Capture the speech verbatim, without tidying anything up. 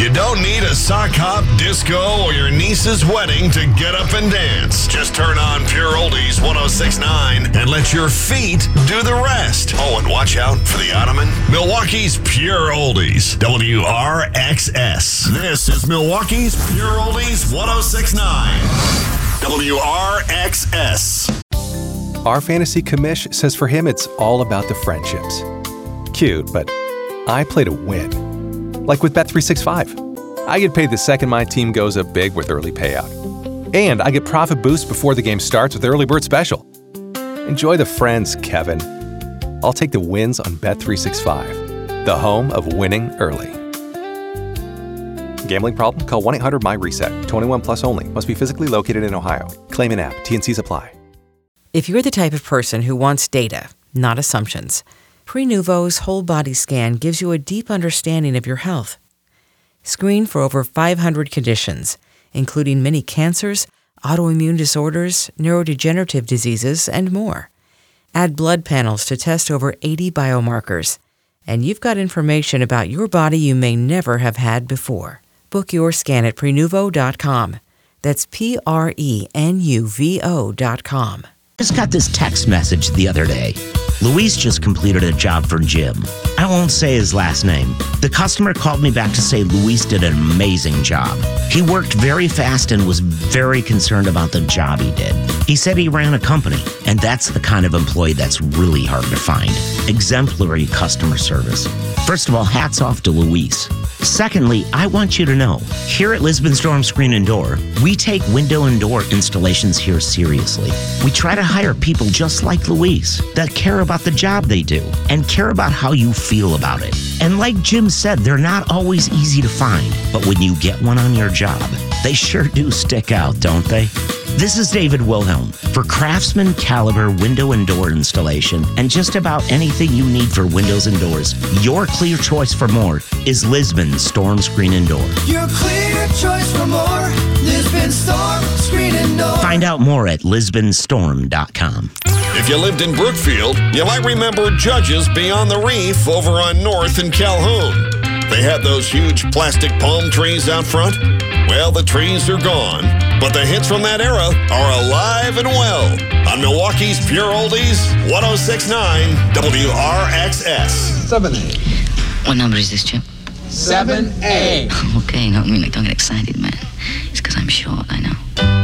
You don't need a sock hop, disco, or your niece's wedding to get up and dance. Just turn on Pure Oldies one oh six point nine and let your feet do the rest. Oh, and watch out for the ottoman. Milwaukee's Pure Oldies, W R X S. This is Milwaukee's Pure Oldies one oh six point nine, W R X S. Our fantasy commish says for him it's all about the friendships. Cute, but I play to win. Like with Bet three sixty-five. I get paid the second my team goes up big with early payout. And I get profit boost before the game starts with Early Bird Special. Enjoy the friends, Kevin. I'll take the wins on Bet three sixty-five, the home of winning early. Gambling problem? Call one eight hundred M Y reset. twenty-one plus only. Must be physically located in Ohio. Claim in app. T N Cs apply. If you're the type of person who wants data, not assumptions, Prenuvo's whole body scan gives you a deep understanding of your health. Screen for over five hundred conditions, including many cancers, autoimmune disorders, neurodegenerative diseases, and more. Add blood panels to test over eighty biomarkers, and you've got information about your body you may never have had before. Book your scan at Prenuvo dot com. That's P R E N U V O dot com. Just got this text message the other day. Luis just completed a job for Jim. I won't say his last name. The customer called me back to say Luis did an amazing job. He worked very fast and was very concerned about the job he did. He said he ran a company, and that's the kind of employee that's really hard to find. Exemplary customer service. First of all, hats off to Luis. Secondly, I want you to know, here at Lisbon Storm Screen and Door, we take window and door installations here seriously. We try to hire people just like Luis that care about the job they do and care about how you feel about it. And like Jim said, they're not always easy to find, but when you get one on your job, they sure do stick out, don't they? This is David Wilhelm for Craftsman Caliber Window and Door Installation and just about anything you need for windows and doors. Your clear choice for more is Lisbon Storm Screen and Door. Your clear choice for more, Lisbon Storm Screen and Door. Find out more at Lisbon Storm dot com. If you lived in Brookfield, you might remember Judges Beyond the Reef over on North in Calhoun. They had those huge plastic palm trees out front. Well, the trees are gone, but the hits from that era are alive and well on Milwaukee's Pure Oldies one oh six point nine W R X S. seven A. What number is this, Chip? seven A. Okay, no, I mean, like, don't get excited, man. It's because I'm short, I know.